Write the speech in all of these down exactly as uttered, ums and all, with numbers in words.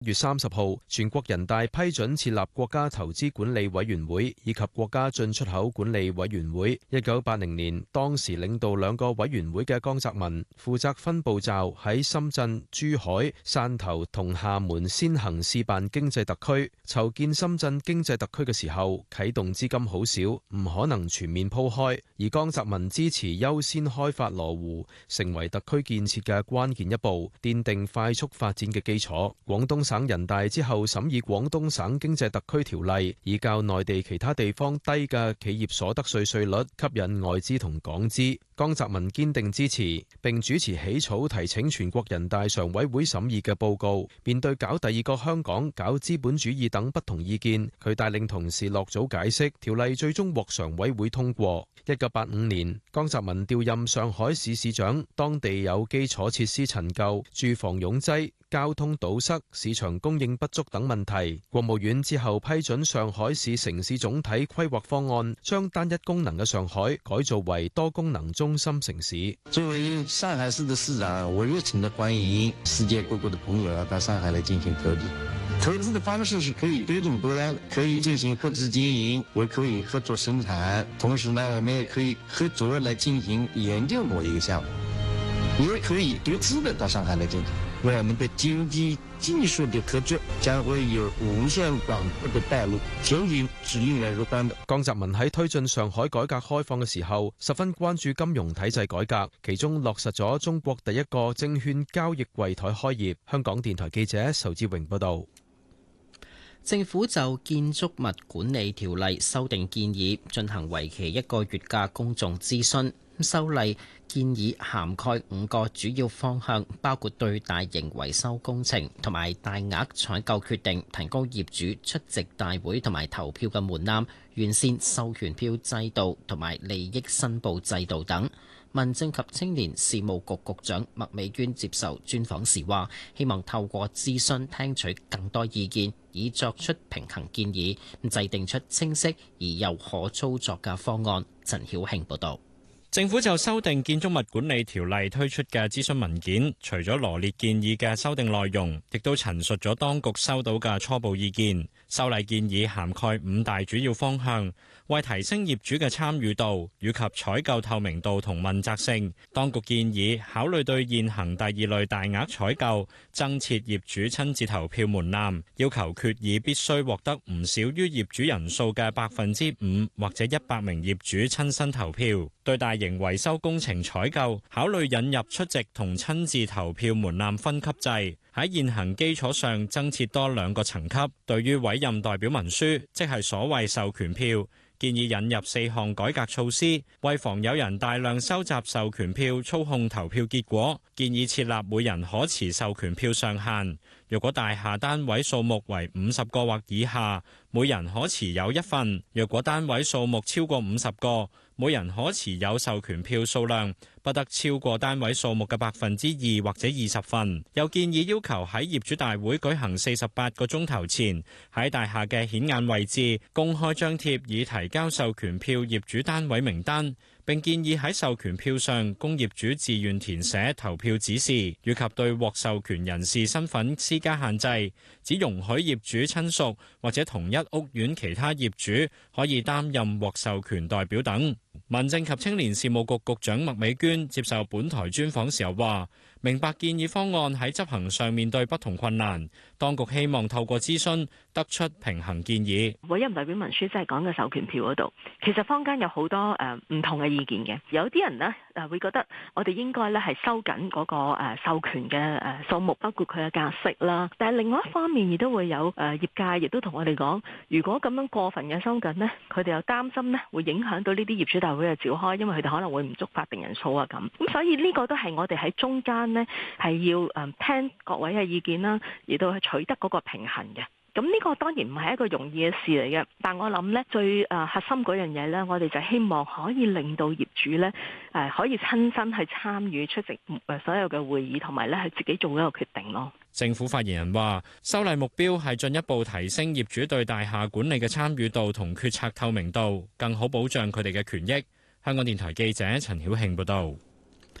月三十號，全國人大批准設立國家投資管理委員會以及國家進出口管理委員會。一九八零年，當時領導兩個委員會嘅江澤民負責分步驟喺深圳、珠海、汕頭同廈門先行試辦經濟特區。籌建深圳經濟特區嘅時候，啟動資金好少，唔可能全面鋪開。而江澤民支持優先開發羅湖，成為特區建設嘅關鍵一步，奠定快速發展嘅基礎。廣東省人大之後審議廣東省經濟特區條例，以較內地其他地方低嘅企業所得稅稅率，吸引外資同港資。江澤民堅定支持，並主持起草提請全國人大常委會審議嘅報告。面對搞第二個香港、搞資本主義等不同意見，佢帶領同事落組解釋，條例最終獲常委會通過。一九八五年，江澤民調任上海市市長，當地有基礎設施陳舊、住房擁擠、交通堵塞、市場供應不足等問題。國務院之後批准上海市城市總體規劃方案，將單一功能嘅上海改造為多功能中心城市。 作為上海市的市長，我熱情地歡迎世界各國的朋友到上海來進行投資。投資的方式是可以多種多樣，可以進行合資經營，也可以合作生產。同時呢，我們也可以合作來進行研究某一個項目，也可以獨資的到上海來進行。為我們的經濟技術的合作將會有無限廣闊的道路，前景是令人樂觀的。 江澤民喺推進上海改革開放嘅時候，十分關注金融體制改革，其中落實咗中國第一個證券交易櫃台開業。香港電台記者仇志榮報道。 政府就建築物管理條例修訂建議進行為期一個月嘅公眾諮詢。修例建議涵蓋五個主要方向，包括對大型維修工程同埋大額採購決定提高業主出席大會同埋投票嘅門檻，完善授權票制度同埋利益申報制度等。民政及青年事務局局長麥美娟接受專訪時話，希望透過諮詢聽取更多意見，以作出平衡建議，制定出清晰而又可操作嘅方案。陳曉慶報導。 政府就修訂建築物管理條例推出嘅諮詢文件，除咗羅列建議嘅修訂內容，亦都陳述咗當局收到嘅初步意見。修例建議涵蓋五大主要方向，為提升業主嘅參與度以及採購透明度同問責性，當局建議考慮對現行第二類大額採購增設業主親自投票門檻，要求決議必須獲得唔少於業主人數嘅百分之五或者一百名業主親身投票。對大型維修工程採購，考慮引入出席同親自投票門檻分級制，喺現行基礎上增設多兩個層級。對於委任代表文書，即係所謂授權票，建議引入四項改革措施，為防有人大量收集授權票操控投票結果，建議設立每人可持授權票上限。若果大廈單位數目為五十個或以下，每人可持有一份；若果單位數目超過五十個，每人可持有授權票數量不得超過單位數目嘅百分之二或者二十份。又建議要求喺業主大會舉行四十八個鐘頭前，喺大廈嘅顯眼位置公開張貼已提交授權票業主單位名單，並建議喺授權票上供業主自願填寫投票指示，以及對獲授權人士身份施加限制，只容許業主親屬或者同一屋苑其他業主可以擔任獲授權代表等。民政及青年事務局局長麥美娟接受本台專訪時候話，明白建議方案喺執行上面對不同困難，當局希望透過諮詢得出平衡建議。 委任代表文書即係講嘅授權票嗰度，其實坊間有好多誒唔同嘅意見嘅。有啲人呢誒會覺得我哋應該咧係收緊嗰個誒授權嘅誒數目，包括佢嘅格式啦。但係另外一方面亦都會有誒業界亦都同我哋講，如果咁樣過分嘅收緊呢，佢哋又擔心呢會影響到呢啲業主大會嘅召開，因為佢哋可能會唔足法定人數啊咁。咁所以呢個都係我哋喺中間呢係要誒聽各位嘅意見啦，而到去取得嗰個平衡嘅。咁呢個當然唔係一個容易嘅事嚟嘅，但我諗呢最誒核心嗰樣嘢呢，我哋就希望可以令到業主呢誒可以親身去參與出席誒所有嘅會議，同埋呢係自己做一個決定咯。 政府發言人話，修例目標係進一步提升業主對大廈管理嘅參與度同決策透明度，更好保障佢哋嘅權益。香港電台記者陳曉慶報導。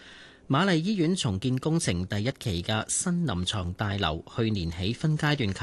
瑪麗醫院重建工程第一期嘅新臨床大樓去年起分階段